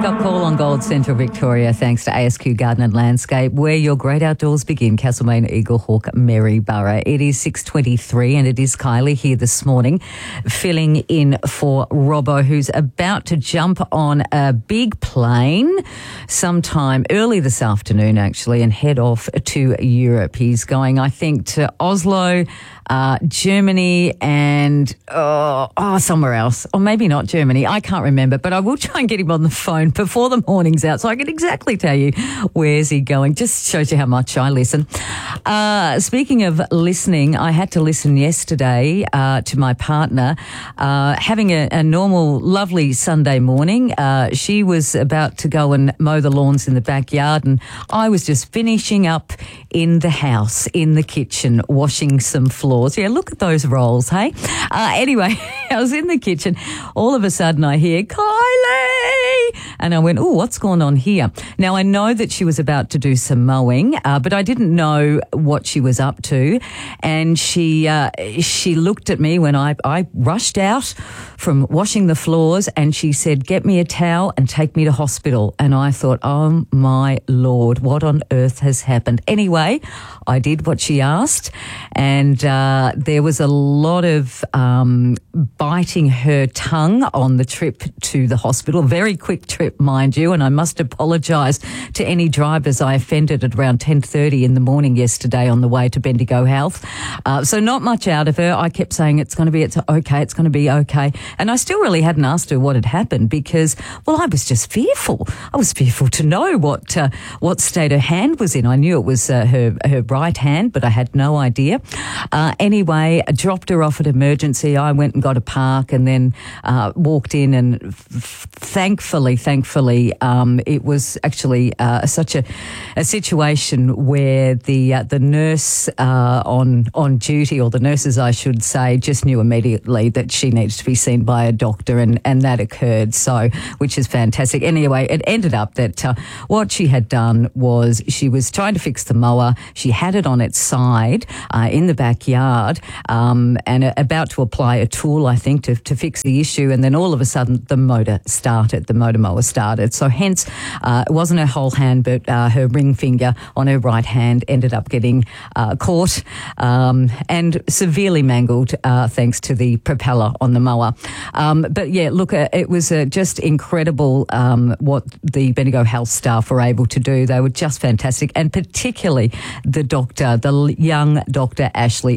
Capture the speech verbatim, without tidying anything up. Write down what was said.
wake-up call on Gold Central Victoria, thanks to A S Q Garden and Landscape, where your great outdoors begin. Castlemaine, Eaglehawk, Maryborough. It is six twenty-three and it is Kylie here this morning, filling in for Robbo, who's about to jump on a big plane sometime early this afternoon, actually, and head off to Europe. He's going, I think, to Oslo, Uh, Germany and oh, oh, somewhere else. Or maybe not Germany. I can't remember. But I will try and get him on the phone before the morning's out so I can exactly tell you where's he going. Just shows you how much I listen. Uh, speaking of listening, I had to listen yesterday uh, to my partner uh, having a, a normal, lovely Sunday morning. Uh, she was about to go and mow the lawns in the backyard and I was just finishing up in the house, in the kitchen, washing some floors. Yeah, look at those rolls, hey? Uh, anyway, I was in the kitchen. All of a sudden I hear, Kylie! And I went, oh, what's going on here? Now, I know that she was about to do some mowing, uh, but I didn't know what she was up to. And she uh, she looked at me when I, I rushed out from washing the floors and she said, get me a towel and take me to hospital. And I thought, oh, my Lord, what on earth has happened? Anyway, I did what she asked and uh, there was a lot of um, biting her tongue on the trip to the hospital. Very quick trip, mind you, and I must apologise to any drivers I offended at around ten thirty in the morning yesterday on the way to Bendigo Health. Uh, so not much out of her. I kept saying it's going to be, it's okay, it's going to be okay. And I still really hadn't asked her what had happened because, well, I was just fearful. I was fearful to know what uh, what state her hand was in. I knew it was uh, her, her right hand, but I had no idea. Uh, anyway, I dropped her off at emergency. I went and got a park and then uh, walked in and f- thankfully, thankfully, um, it was actually uh, such a, a situation where the uh, the nurse uh, on on duty, or the nurses I should say, just knew immediately that she needed to be seen by a doctor, and, and that occurred, so which is fantastic. Anyway, it ended up that uh, what she had done was she was trying to fix the mower. She had it on its side uh, in the backyard um, and uh, about to apply a tool, I think, to, to fix the issue, and then all of a sudden the motor started, the motor mower started. So hence, uh, it wasn't her whole hand, but uh, her ring finger on her right hand ended up getting uh, caught um, and severely mangled uh, thanks to the propeller on the mower. Um, but yeah, look, uh, it was uh, just incredible um, what the Bendigo Health staff were able to do. They were just fantastic, and particularly the doctor, the young Doctor Ashley